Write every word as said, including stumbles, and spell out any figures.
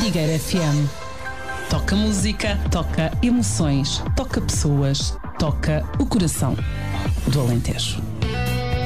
Figueira F M. Toca música, toca emoções, toca pessoas, toca o coração do Alentejo.